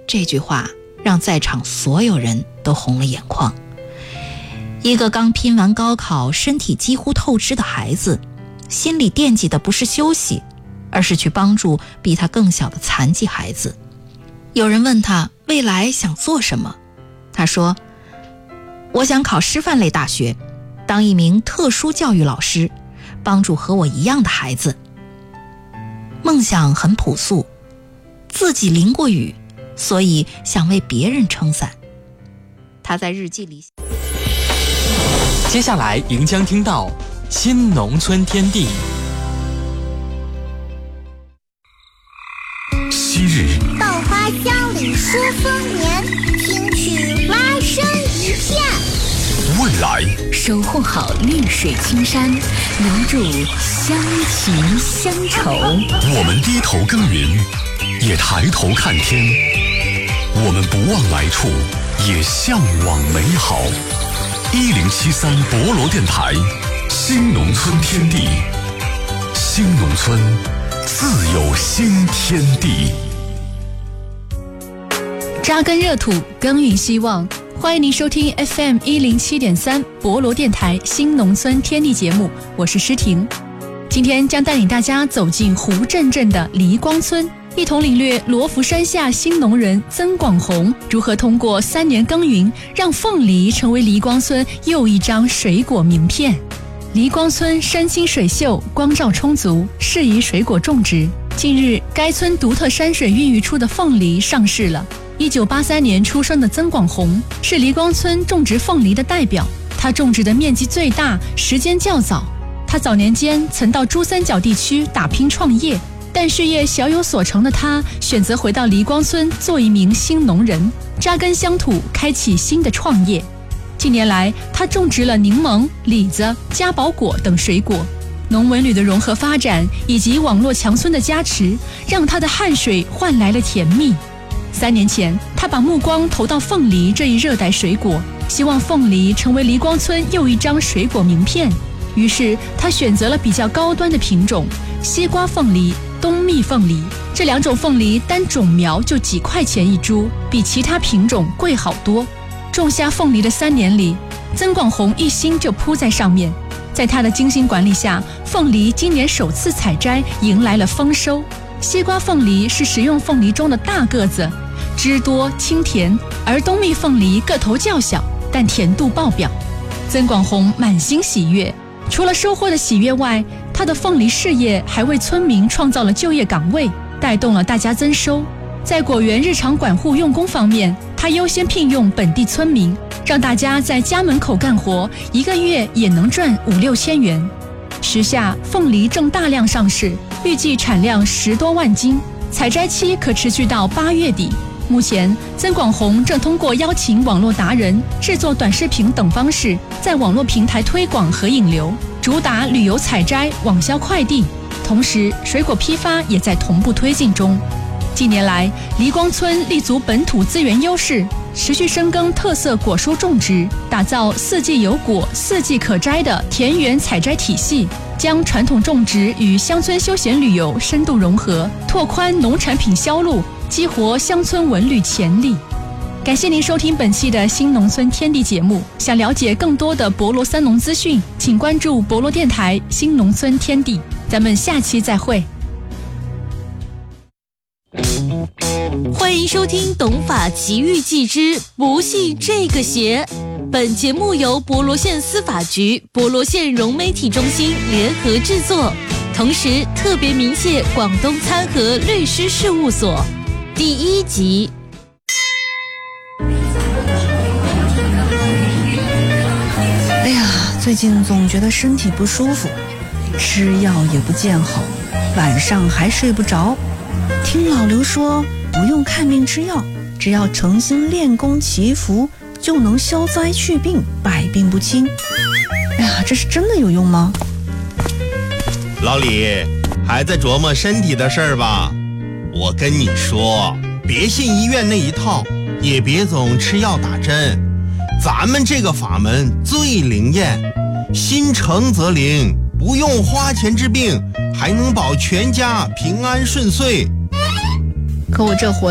这句话让在场所有人都红了眼眶。一个刚拼完高考身体几乎透支的孩子，心里惦记的不是休息，而是去帮助比他更小的残疾孩子。有人问他未来想做什么，他说，我想考师范类大学，当一名特殊教育老师，帮助和我一样的孩子。梦想很朴素，自己淋过雨，所以想为别人撑伞。他在日记里。 接下来您将听到新农村天地。 昔日稻花香里说丰年，听取蛙声一片。 未来守护好绿水青山，留住乡情乡愁。 我们低头耕耘，也抬头看天。我们不忘来处，也向往美好。1073博罗电台，新农村天地，新农村自有新天地。 扎根热土，耕耘希望。欢迎您收听 FM 107.3博罗电台新农村天地节目，我是诗婷。今天将带领大家走进胡镇镇的黎光村，一同领略罗浮山下新农人曾广红如何通过3年耕耘，让凤梨成为黎光村又一张水果名片。黎光村山清水秀，光照充足，适宜水果种植。近日，该村独特山水孕育出的凤梨上市了。1983年出生的曾广红是黎光村种植凤梨的代表，他种植的面积最大，时间较早。他早年间曾到珠三角地区打拼创业，但事业小有所成的他选择回到黎光村做一名新农人，扎根乡土，开启新的创业。近年来，他种植了柠檬、李子、嘉宝果等水果。农文旅的融合发展以及网络强村的加持，让他的汗水换来了甜蜜。3年前，他把目光投到凤梨这一热带水果，希望凤梨成为黎光村又一张水果名片。于是，他选择了比较高端的品种——西瓜凤梨、冬蜜凤梨。这2种凤梨单种苗就几块钱一株，比其他品种贵好多。种下凤梨的3年里，曾广红一心就扑在上面。在他的精心管理下，凤梨今年首次采摘，迎来了丰收。西瓜凤梨是食用凤梨中的大个子，汁多清甜，而冬蜜凤梨个头较小，但甜度爆表。曾广红满心喜悦，除了收获的喜悦外，他的凤梨事业还为村民创造了就业岗位，带动了大家增收。在果园日常管护用工方面，他优先聘用本地村民，让大家在家门口干活，1个月也能赚5-6千元。时下凤梨正大量上市，预计产量10多万斤，采摘期可持续到8月底。目前，曾广红正通过邀请网络达人、制作短视频等方式，在网络平台推广和引流，主打旅游采摘、网销快递。同时，水果批发也在同步推进中。近年来，黎光村立足本土资源优势，持续深耕特色果蔬种植，打造4季有果、4季可摘的田园采摘体系，将传统种植与乡村休闲旅游深度融合，拓宽农产品销路，激活乡村文旅潜力。感谢您收听本期的新农村天地节目。想了解更多的博罗三农资讯，请关注博罗电台新农村天地。咱们下期再会。 欢迎收听《懂法奇遇记之不信这个邪》。本节目由博罗县司法局、博罗县融媒体中心联合制作，同时特别鸣谢广东参合律师事务所。第1集。 哎呀，最近总觉得身体不舒服，吃药也不见好，晚上还睡不着。听老刘说，不用看病吃药，只要诚心练功祈福，就能消灾去病，百病不侵。哎呀，这是真的有用吗？ 老李，还在琢磨身体的事儿吧？我跟你说，别信医院那一套，也别总吃药打针。咱们这个法门最灵验，心诚则灵，不用花钱治病，还能保全家平安顺遂。 可我这活